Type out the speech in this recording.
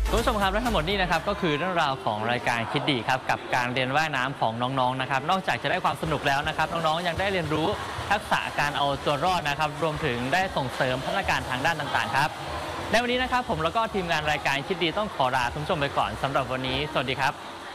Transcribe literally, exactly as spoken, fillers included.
คุณผู้ชมครับและทั้งหมดนี้นะครับก็คือเรื่องราวของรายการคิดดีครับกับการเรียนว่ายน้ำของน้องๆนะครับนอกจากจะได้ความสนุกแล้วนะครับน้องๆยังได้เรียนรู้ทักษะการเอาตัวรอดนะครับรวมถึงได้ส่งเสริมพัฒนาการทางด้านต่างๆครับในวันนี้นะครับผมแล้วก็ทีมงานรายการคิดดีต้องขอลาคุณผู้ชมไปก่อนสำหรับวันนี้สวัสดีครับ